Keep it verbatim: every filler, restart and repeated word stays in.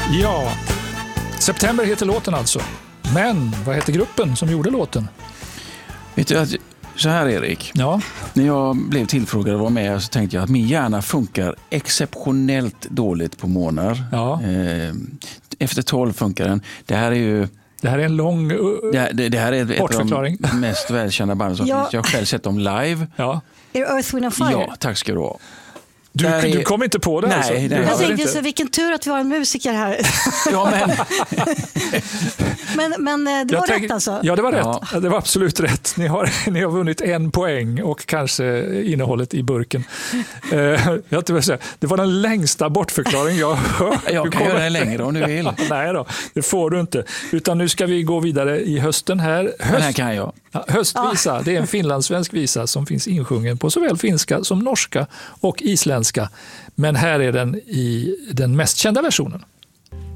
Ja, September heter låten alltså. Men vad heter gruppen som gjorde låten? Vet du, så här Erik. Ja. När jag blev tillfrågad och var med så tänkte jag att min hjärna funkar exceptionellt dåligt på månader. Ja. Efter tolv funkar den. Det här är ju... Det här är en lång uh, det, här, det, det här är ett av de mest välkända band som ja. finns. Jag har själv sett dem live. Ja. Är det Earth, Wind and Fire? Ja, tack ska du ha. Du, är... du kom inte på det? Nej, alltså. nej. Jag tänkte inte. så, vilken tur att vi har en musiker här. Ja, men... men, men det jag var tänk... rätt alltså? Ja, det var ja. rätt. Det var absolut rätt. Ni har, ni har vunnit en poäng och kanske innehållet i burken. Uh, jag inte säga. Det var den längsta bortförklaring jag har hört. Jag kan göra den längre om du vill. Nej då, det får du inte. Utan nu ska vi gå vidare i hösten här. Höst... Den här kan jag. Höstvisa, ja. Det är en finlandssvensk visa som finns insjungen på såväl finska som norska och isländska. Men här är den i den mest kända versionen.